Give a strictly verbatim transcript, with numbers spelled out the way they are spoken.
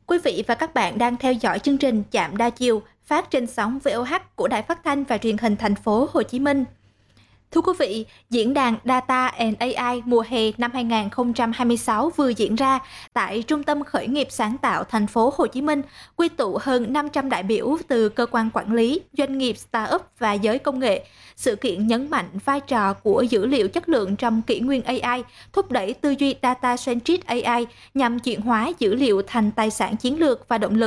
Quý vị và các bạn đang theo dõi chương trình Chạm đa chiều phát trên sóng vê o hát của Đài Phát thanh và Truyền hình Thành phố Hồ Chí Minh. Thưa quý vị, diễn đàn Data and a i mùa hè năm hai nghìn không trăm hai mươi sáu vừa diễn ra tại Trung tâm Khởi nghiệp Sáng tạo Thành phố Hồ Chí Minh, quy tụ hơn năm trăm đại biểu từ cơ quan quản lý, doanh nghiệp, startup và giới công nghệ. Sự kiện nhấn mạnh vai trò của dữ liệu chất lượng trong kỷ nguyên a i, thúc đẩy tư duy data-centric a i nhằm chuyển hóa dữ liệu thành tài sản chiến lược và động lực